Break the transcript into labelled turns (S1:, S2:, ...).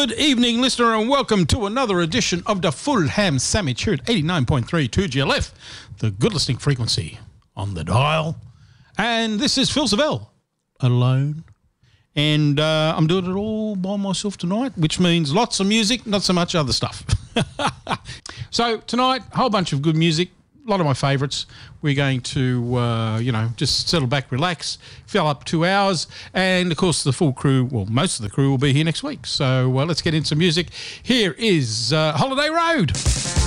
S1: Good evening, listener, and welcome to another edition of the Full Ham Sandwich here at 89.3 2GLF, the good listening frequency on the dial. And this is Phil Savell, alone. And I'm doing it all by myself tonight, which means lots of music, not so much other stuff. So tonight, a whole bunch of good music, a lot of my favourites. We're going to, just settle back, relax, fill up 2 hours. And, of course, the full crew, well, most of the crew will be here next week. So let's get into some music. Here is Holiday Road.